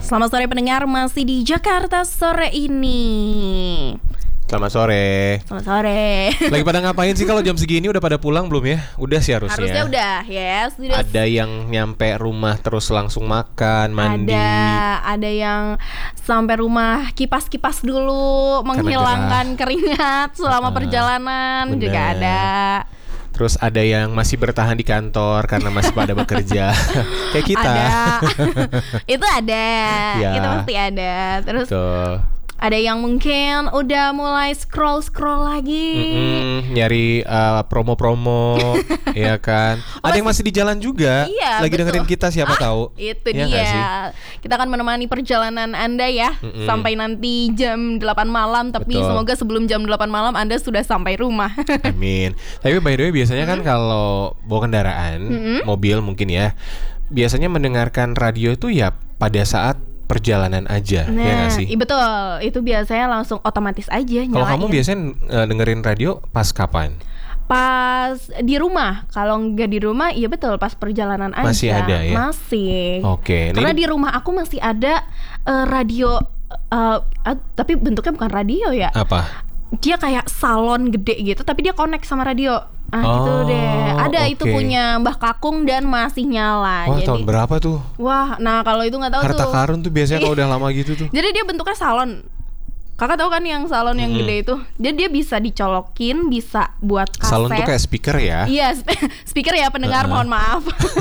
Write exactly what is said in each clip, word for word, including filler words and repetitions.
Selamat sore pendengar, masih di Jakarta sore ini. Selamat sore. Selamat sore. Lagi pada ngapain sih kalau jam segini? Udah pada pulang belum ya? Udah sih harusnya. Harusnya udah, yes. Udah. Ada yang nyampe rumah terus langsung makan, mandi. Ada, ada yang sampai rumah kipas-kipas dulu, menghilangkan keringat selama uh, perjalanan. Bener. Juga ada. Terus ada yang masih bertahan di kantor karena masih pada bekerja. Kayak kita. Ada. Itu ada. Ya. Itu pasti ada. Terus Betul. Ada yang mungkin udah mulai scroll-scroll lagi, Mm-mm, nyari uh, promo-promo, ya kan? Oh, ada yang masih di jalan juga, iya, lagi betul. dengerin kita siapa ah, tahu? Itu ya dia. Kita akan menemani perjalanan Anda ya, Mm-mm. sampai nanti jam delapan malam. Tapi betul. Semoga sebelum jam delapan malam Anda sudah sampai rumah. Amin. Tapi by the way biasanya kan mm-hmm. kalau bawa kendaraan, mm-hmm. mobil mungkin ya, biasanya mendengarkan radio itu ya pada saat perjalanan aja, nah, ya nggak sih? Betul, itu biasanya langsung otomatis aja nyalain. Kalau kamu biasanya uh, dengerin radio pas kapan? Pas di rumah. Kalau nggak di rumah, iya betul pas perjalanan aja. Masih ada ya? Masih. Oke. Karena ini... di rumah aku masih ada uh, radio, uh, uh, tapi bentuknya bukan radio ya. Apa? Dia kayak salon gede gitu, tapi dia connect sama radio. Ah oh, gitu deh. Ada okay. Itu punya Mbah Kakung dan masih nyala. Wah, jadi, tahun berapa tuh? Wah, nah kalau itu nggak tahu Harta tuh. Harta karun tuh biasanya kalau udah lama gitu tuh. Jadi dia bentuknya salon. Kakak tahu kan yang salon yang mm-hmm. gede itu? Dia dia bisa dicolokin, bisa buat kaset. Salon tuh kayak speaker ya? Iya, speaker ya pendengar, uh-huh. mohon maaf.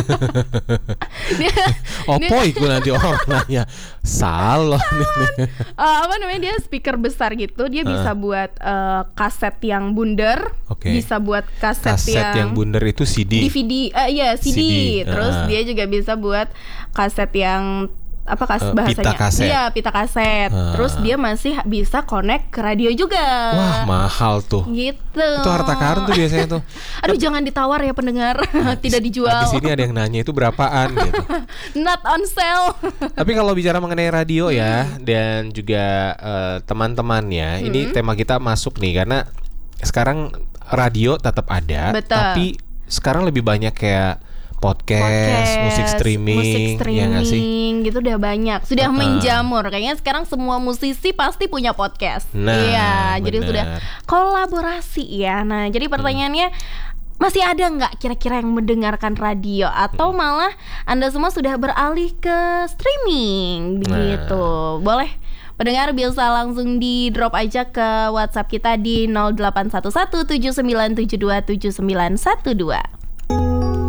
dia, Opoi gue nanti orang nanya salon. salon. uh, apa namanya, dia speaker besar gitu. Dia uh. bisa buat uh, kaset yang bundar, okay. bisa buat kaset, kaset yang, yang bundar itu C D. D V D, uh, iya C D. C D. Terus uh. dia juga bisa buat kaset yang apa kas bahasanya? Pita kaset. Iya, pita kaset. Hmm. Terus dia masih bisa connect ke radio juga. Wah, mahal tuh. Gitu. Itu harta karun tuh biasanya tuh. Aduh, Ap- jangan ditawar ya pendengar. Tidak dijual. Di sini ada yang nanya itu berapaan gitu. Not on sale. Tapi kalau bicara mengenai radio ya dan juga uh, teman-temannya, hmm. ini tema kita masuk nih karena sekarang radio tetap ada, betul. Tapi sekarang lebih banyak kayak Podcast, podcast, musik streaming, musik streaming ya sih? Gitu udah banyak, sudah uh-uh. menjamur. Kayaknya sekarang semua musisi pasti punya podcast. Nah, iya, bener. Jadi sudah kolaborasi ya. Nah, jadi pertanyaannya hmm. masih ada nggak kira-kira yang mendengarkan radio atau hmm. malah Anda semua sudah beralih ke streaming begitu? Nah. Boleh. Pendengar bisa langsung di drop aja ke WhatsApp kita di nol delapan satu satu tujuh sembilan tujuh dua tujuh sembilan satu dua.